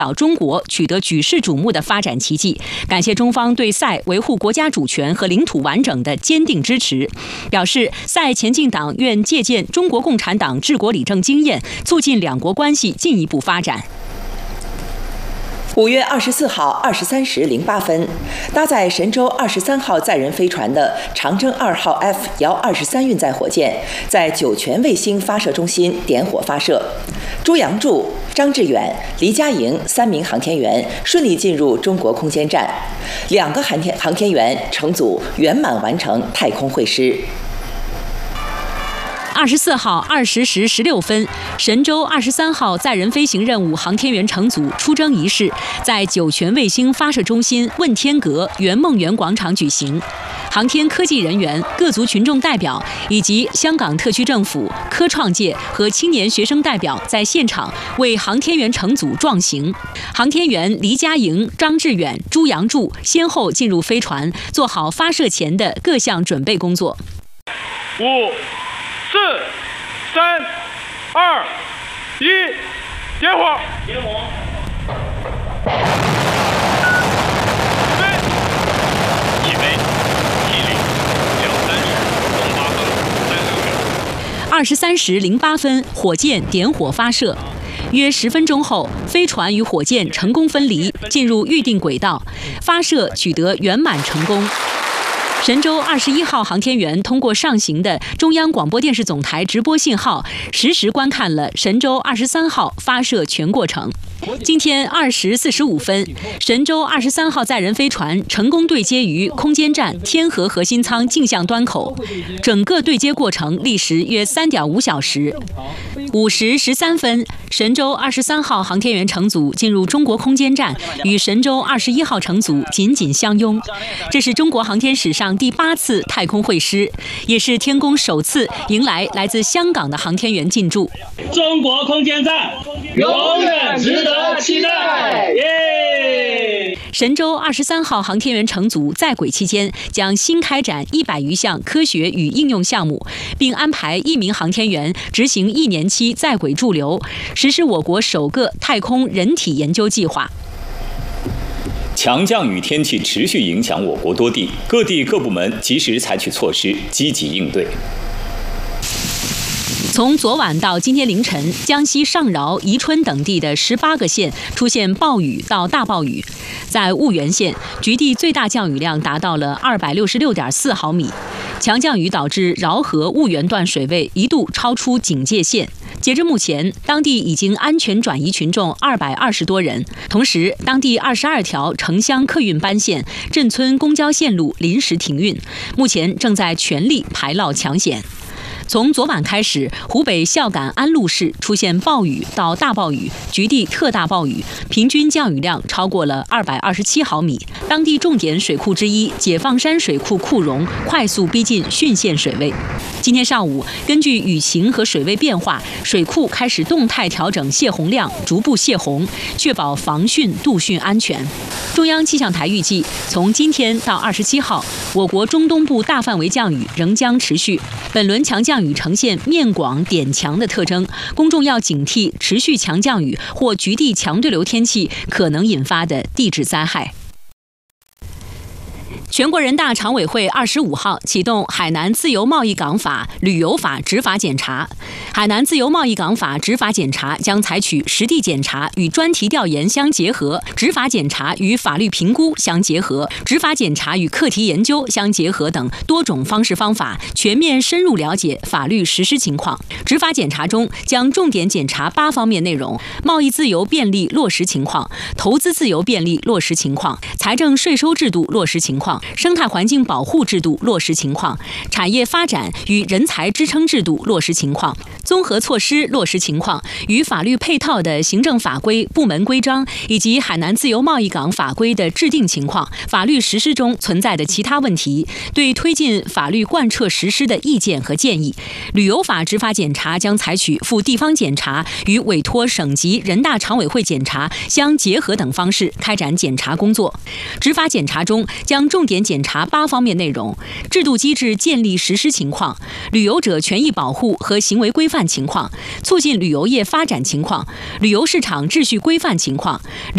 中国取得举世瞩目的发展奇迹，感谢中方对赛维护国家主权和领土完整的坚定支持，表示赛前进党愿借鉴中国共产党治国理政经验，促进两国关系进一步发展。 5月24号23时08分，搭载神舟23号载人飞船的长征2号 F-123运载火箭在酒泉卫星发射中心点火发射，朱杨柱、张志远、黎佳莹3名航天员顺利进入中国空间站，2个航天员乘组圆满完成太空会师。 24号20时16分，神舟23号载人飞行任务航天员乘组出征仪式在酒泉卫星发射中心问天阁圆梦园广场举行。航天科技人员、各族群众代表以及香港特区政府、科创界和青年学生代表在现场为航天员乘组壮行。航天员黎佳莹、张志远、朱杨柱先后进入飞船，做好发射前的各项准备工作。 5、4、3、2、1，点火！点火！起飞！起立！ 23时08分，火箭点火发射。约10分钟后，飞船与火箭成功分离，进入预定轨道，发射取得圆满成功。神舟21号航天员通过上行的中央广播电视总台直播信号，实时观看了神舟23号发射全过程。今天20时45分，神舟23号载人飞船成功对接于空间站天河核心舱镜像端口，整个对接过程历时约3.5小时。5时13分，神舟23号航天员乘组进入中国空间站，与神舟21号乘组紧紧相拥。这是中国航天史上第8次太空会师，也是天宫首次迎来来自香港的航天员进驻。 中国空间站永远值得期待！耶！ 神舟23号航天员乘组在轨期间，将新开展100余项科学与应用项目，并安排1名航天员执行1年期在轨驻留，实施我国首个太空人体研究计划。 强降雨天气持续影响我国多地，各地各部门及时采取措施，积极应对。 从昨晚到今天凌晨，江西上饶、宜春等地的18个县出现暴雨到大暴雨。在婺源县，局地最大降雨量达到了266.4毫米。强降雨导致饶河婺源段水位一度超出警戒线。截至目前，当地已经安全转移群众220多人。同时，当地22条城乡客运班线、镇村公交线路临时停运，目前正在全力排涝抢险。从昨晚开始，湖北孝感安陆市出现暴雨到大暴雨，局地特大暴雨，平均降雨量超过了227毫米。当地重点水库之一解放山水库库容快速逼近汛限水位。今天上午，根据雨情和水位变化，水库开始动态调整泄洪量，逐步泄洪，确保防汛渡汛安全。中央气象台预计，从今天到27号，我国中东部大范围降雨仍将持续。本轮强降雨呈现面广点强的特征，公众要警惕持续强降雨或局地强对流天气可能引发的地质灾害。全国人大常委会25号启动海南自由贸易港法、旅游法执法检查。海南自由贸易港法执法检查将采取实地检查与专题调研相结合，执法检查与法律评估相结合，执法检查与课题研究相结合等多种方式方法，全面深入了解法律实施情况。执法检查中将重点检查8方面内容：贸易自由便利落实情况、投资自由便利落实情况、财政税收制度落实情况、生态环境保护制度落实情况、产业发展与人才支撑制度落实情况、综合措施落实情况与法律配套的行政法规、部门规章以及海南自由贸易港法规的制定情况、法律实施中存在的其他问题，对推进法律贯彻实施的意见和建议。旅游法执法检查将采取赴地方检查与委托省级人大常委会检查相结合等方式开展检查工作。执法检查中将重点检查8方面内容：制度机制建立实施情况、旅游者权益保护和行为规范情况、促进旅游业发展情况、旅游市场秩序规范情况、